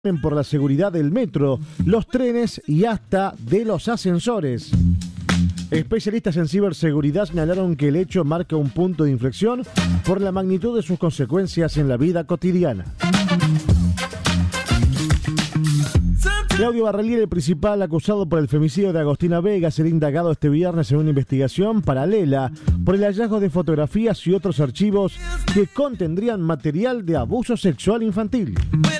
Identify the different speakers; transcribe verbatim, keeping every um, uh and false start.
Speaker 1: por la seguridad del metro, los trenes y hasta de los ascensores. Especialistas en ciberseguridad señalaron que el hecho marca un punto de inflexión por la magnitud de sus consecuencias en la vida cotidiana. Claudio Barraliere, el principal acusado por el femicidio de Agostina Vega, será indagado este viernes en una investigación paralela por el hallazgo de fotografías y otros archivos que contendrían material de abuso sexual infantil.